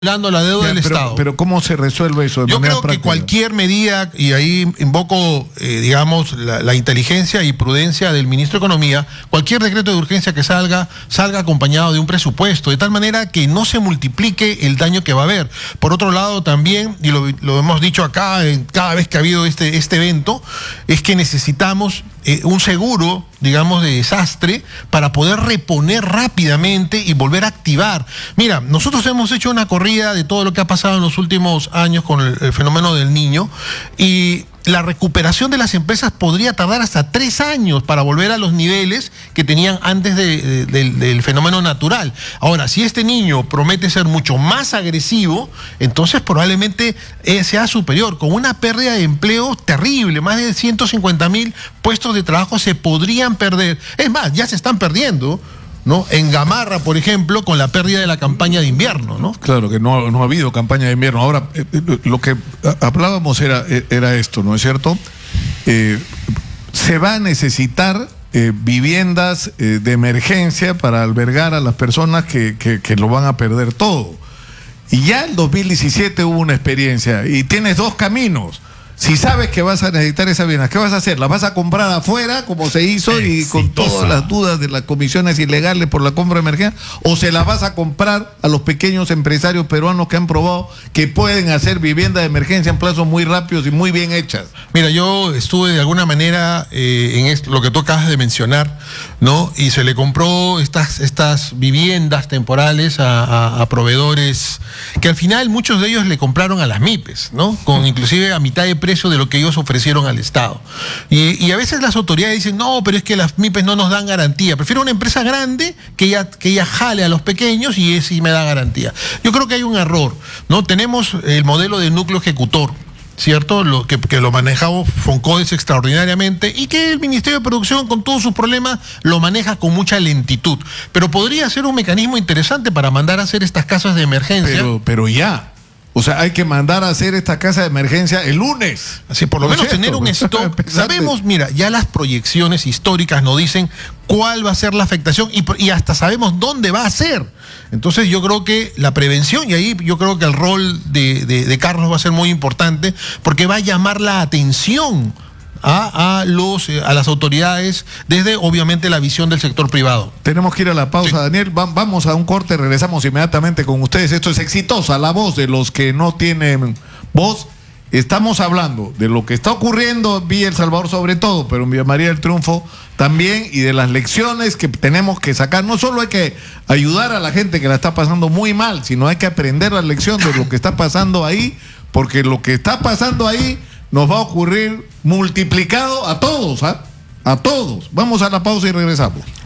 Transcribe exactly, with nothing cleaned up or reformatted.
Dando la deuda ya, del pero, Estado. Pero ¿cómo se resuelve eso de Yo manera creo práctica? que cualquier medida, y ahí invoco, eh, digamos, la, la inteligencia y prudencia del ministro de Economía, cualquier decreto de urgencia que salga, salga acompañado de un presupuesto, de tal manera que no se multiplique el daño que va a haber. Por otro lado, también, y lo, lo hemos dicho acá, en, cada vez que ha habido este, este evento, es que necesitamos eh, un seguro, digamos, de desastre para poder reponer rápidamente y volver a activar. Mira, nosotros hemos hecho una corrida de todo lo que ha pasado en los últimos años con el, el fenómeno del Niño, y la recuperación de las empresas podría tardar hasta tres años para volver a los niveles que tenían antes de, de, de, del fenómeno natural. Ahora, si este niño promete ser mucho más agresivo, entonces probablemente eh, sea superior, con una pérdida de empleo terrible. Más de ciento cincuenta mil puestos de trabajo se podrían perder. Es más, ya se están perdiendo, ¿no? En Gamarra, por ejemplo, con la pérdida de la campaña de invierno, ¿no? Claro que no, no ha habido campaña de invierno. Ahora, eh, lo que hablábamos era, era esto, ¿no es cierto? Eh, se va a necesitar eh, viviendas eh, de emergencia para albergar a las personas que, que, que lo van a perder todo. Y ya en dos mil diecisiete hubo una experiencia y tienes dos caminos. Si sabes que vas a necesitar esa vivienda, ¿qué vas a hacer? ¿La vas a comprar afuera, como se hizo, y con todas las dudas de las comisiones ilegales por la compra de emergencia? ¿O se la vas a comprar a los pequeños empresarios peruanos que han probado que pueden hacer vivienda de emergencia en plazos muy rápidos y muy bien hechas? Mira, yo estuve de alguna manera eh, en esto, lo que tú acabas de mencionar, ¿no? Y se le compró estas, estas viviendas temporales a, a, a proveedores que al final muchos de ellos le compraron a las MIPES, ¿no? Con inclusive a mitad de precio de lo que ellos ofrecieron al Estado. Y, y a veces las autoridades dicen, no, pero es que las MIPES no nos dan garantía. Prefiero una empresa grande que ella, que ella jale a los pequeños y ese sí me da garantía. Yo creo que hay un error, ¿no? Tenemos el modelo de núcleo ejecutor, ¿cierto? Lo que, que lo manejaba Foncodes extraordinariamente y que el Ministerio de Producción, con todos sus problemas, lo maneja con mucha lentitud. Pero podría ser un mecanismo interesante para mandar a hacer estas casas de emergencia. Pero, pero ya. O sea, hay que mandar a hacer esta casa de emergencia el lunes. Así, por lo menos tener un stock. Sabemos, mira, ya las proyecciones históricas nos dicen cuál va a ser la afectación y, y hasta sabemos dónde va a ser. Entonces yo creo que la prevención, y ahí yo creo que el rol de, de, de Carlos va a ser muy importante, porque va a llamar la atención A, a, los, a las autoridades desde obviamente la visión del sector privado. Tenemos que ir a la pausa, sí. Daniel, Va, vamos a un corte, regresamos inmediatamente con ustedes. Esto es Exitosa, la voz de los que no tienen voz. Estamos hablando de lo que está ocurriendo en Villa El Salvador sobre todo, pero en Villa María del Triunfo también, y de las lecciones que tenemos que sacar. No solo hay que ayudar a la gente que la está pasando muy mal, sino hay que aprender la lección de lo que está pasando ahí, porque lo que está pasando ahí nos va a ocurrir multiplicado a todos, ¿ah? A todos. Vamos a la pausa y regresamos.